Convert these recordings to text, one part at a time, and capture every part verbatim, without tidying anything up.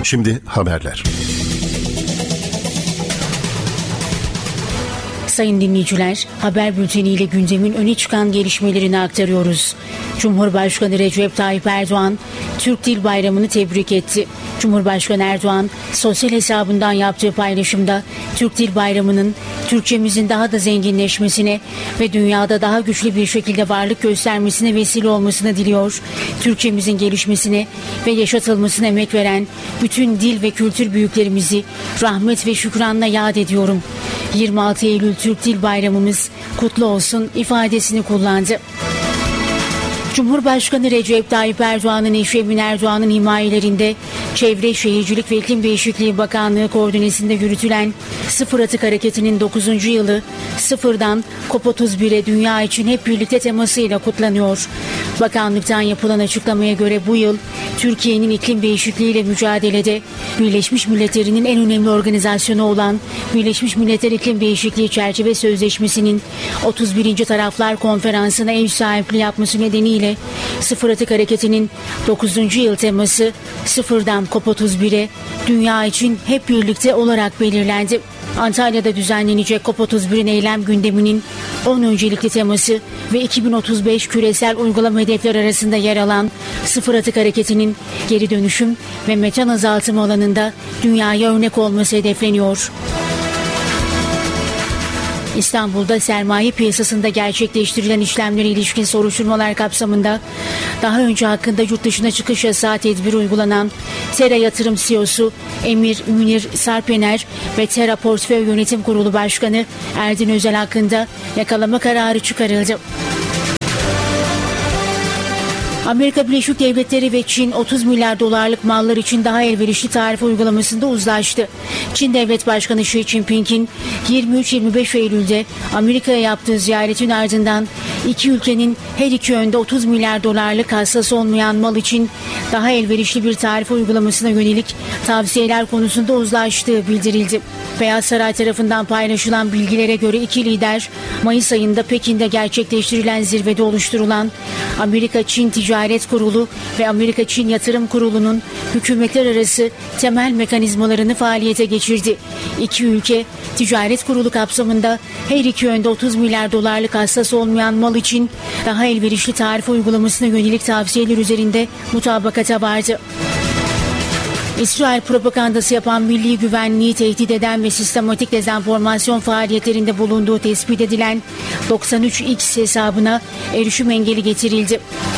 Şimdi haberler. Sayın dinleyiciler, haber bülteniyle gündemin öne çıkan gelişmelerini aktarıyoruz. Cumhurbaşkanı Recep Tayyip Erdoğan, Türk Dil Bayramı'nı tebrik etti. Cumhurbaşkanı Erdoğan, sosyal hesabından yaptığı paylaşımda Türk Dil Bayramı'nın Türkçemizin daha da zenginleşmesine ve dünyada daha güçlü bir şekilde varlık göstermesine vesile olmasını diliyor. Türkçemizin gelişmesine ve yaşatılmasına emek veren bütün dil ve kültür büyüklerimizi rahmet ve şükranla yad ediyorum. yirmi altı Eylül Türk Dil Bayramımız kutlu olsun ifadesini kullandı. Cumhurbaşkanı Recep Tayyip Erdoğan'ın eşi Emin Erdoğan'ın himayelerinde Çevre, Şehircilik ve İklim Değişikliği Bakanlığı koordinesinde yürütülen Sıfır Atık Hareketi'nin dokuzuncu yılı sıfırdan COP otuz bire Dünya için Hep Birlikte temasıyla kutlanıyor. Bakanlıktan yapılan açıklamaya göre bu yıl Türkiye'nin iklim değişikliğiyle mücadelede Birleşmiş Milletler'in en önemli organizasyonu olan Birleşmiş Milletler İklim Değişikliği Çerçeve Sözleşmesi'nin otuz birinci Taraflar Konferansı'na ev sahipliği yapması nedeniyle Sıfır Atık Hareketi'nin dokuzuncu yıl teması sıfırdan COP otuz bire Dünya için Hep Birlikte olarak belirlendi. Antalya'da düzenlenecek COP otuz birin eylem gündeminin on öncelikli teması ve iki bin otuz beş küresel uygulama hedefleri arasında yer alan Sıfır Atık Hareketi'nin geri dönüşüm ve metan azaltımı alanında dünyaya örnek olması hedefleniyor. İstanbul'da sermaye piyasasında gerçekleştirilen işlemlere ilişkin soruşturmalar kapsamında daha önce hakkında yurt dışına çıkış yasağı tedbiri uygulanan Tera Yatırım C E O'su Emir Münir Sarpener ve Tera Portföy Yönetim Kurulu Başkanı Erdin Özel hakkında yakalama kararı çıkarıldı. Amerika Birleşik Devletleri ve Çin otuz milyar dolarlık mallar için daha elverişli tarif uygulamasında uzlaştı. Çin Devlet Başkanı Xi Jinping'in yirmi üç yirmi beş Eylül'de Amerika'ya yaptığı ziyaretin ardından iki ülkenin her iki yönde otuz milyar dolarlık hassas olmayan mal için daha elverişli bir tarif uygulamasına yönelik tavsiyeler konusunda uzlaştığı bildirildi. Beyaz Saray tarafından paylaşılan bilgilere göre iki lider Mayıs ayında Pekin'de gerçekleştirilen zirvede oluşturulan Amerika-Çin Ticaret Kurulu ve Amerika-Çin Yatırım Kurulu'nun hükümetler arası temel mekanizmalarını faaliyete geçirdi. İki ülke Ticaret Kurulu kapsamında her iki yönde otuz milyar dolarlık hassas olmayan mal için daha elverişli tarif uygulamasına yönelik tavsiyeler üzerinde mutabakata vardı. İsrail propagandası yapan milli güvenliği tehdit eden ve sistematik dezenformasyon faaliyetlerinde bulunduğu tespit edilen doksan üç X hesabına erişim engeli getirildi.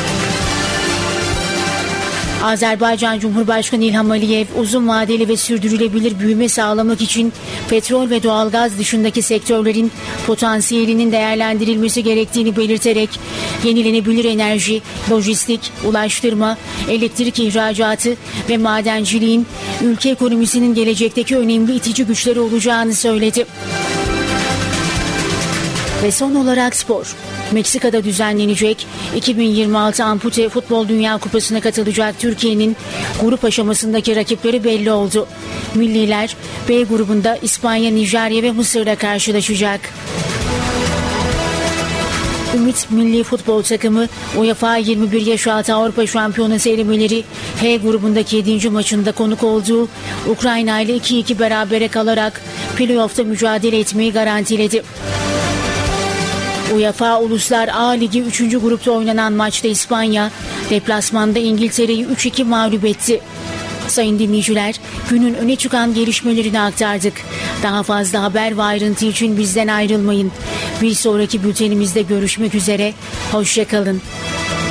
Azerbaycan Cumhurbaşkanı İlham Aliyev uzun vadeli ve sürdürülebilir büyüme sağlamak için petrol ve doğalgaz dışındaki sektörlerin potansiyelinin değerlendirilmesi gerektiğini belirterek yenilenebilir enerji, lojistik, ulaştırma, elektrik ihracatı ve madenciliğin ülke ekonomisinin gelecekteki önemli itici güçleri olacağını söyledi. Ve son olarak spor. Meksika'da düzenlenecek iki bin yirmi altı Ampute Futbol Dünya Kupası'na katılacak Türkiye'nin grup aşamasındaki rakipleri belli oldu. Milliler B grubunda İspanya, Nijerya ve Mısır'la karşılaşacak. Ümit Milli Futbol Takımı UEFA yirmi bir yaş altı Avrupa Şampiyonası elemeleri H grubundaki yedinci maçında konuk olduğu Ukrayna ile iki iki berabere kalarak playoff'ta mücadele etmeyi garantiledi. UEFA Uluslar A Ligi üçüncü grupta oynanan maçta İspanya deplasmanda İngiltere'yi üç iki mağlup etti. Sayın dinleyiciler, günün öne çıkan gelişmelerini aktardık. Daha fazla haber ve ayrıntı için bizden ayrılmayın. Bir sonraki bültenimizde görüşmek üzere. Hoşça kalın.